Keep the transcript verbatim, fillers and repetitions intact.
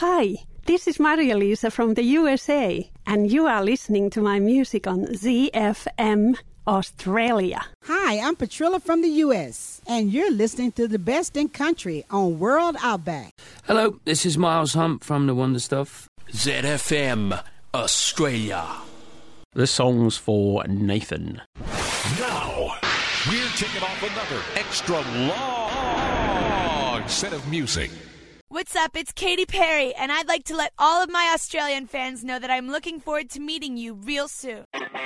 hi. This is Maria-Lisa from the U S A, and you are listening to my music on Z F M Australia. Hi, I'm Patrilla from the U S, and you're listening to the best in country on World Outback. Hello, this is Miles Hunt from The Wonder Stuff. Z F M Australia. This song's for Nathan. Now, we're kicking off another extra long set of music. What's up? It's Katy Perry, and I'd like to let all of my Australian fans know that I'm looking forward to meeting you real soon.